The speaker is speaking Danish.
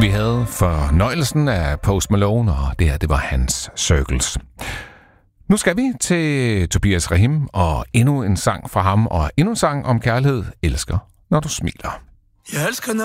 Vi havde fornøjelsen af Post Malone, og det her, det var hans Circles. Nu skal vi til Tobias Rahim, og endnu en sang fra ham, og endnu en sang om kærlighed. Elsker, når du smiler. Jeg elsker,